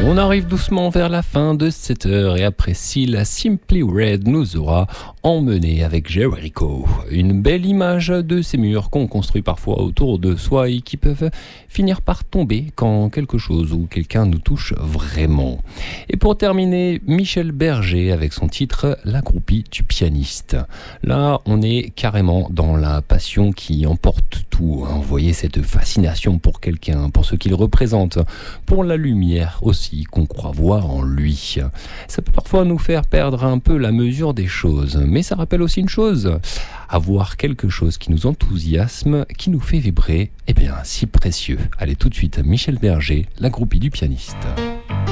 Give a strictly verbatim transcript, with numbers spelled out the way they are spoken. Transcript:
On arrive doucement vers la fin de cette heure et après-ci, la Simply Red nous aura emmené avec Jericho. Une belle image de ces murs qu'on construit parfois autour de soi et qui peuvent finir par tomber quand quelque chose ou quelqu'un nous touche vraiment. Et pour terminer, Michel Berger avec son titre « La groupie du pianiste ». Là, on est carrément dans la passion qui emporte tout. Vous voyez cette fascination pour quelqu'un, pour ce qu'il représente, pour la lumière aussi qu'on croit voir en lui. Ça peut parfois nous faire perdre un peu la mesure des choses, mais ça rappelle aussi une chose, avoir quelque chose qui nous enthousiasme, qui nous fait vibrer, eh bien, si précieux. Allez tout de suite, Michel Berger, la groupie du pianiste.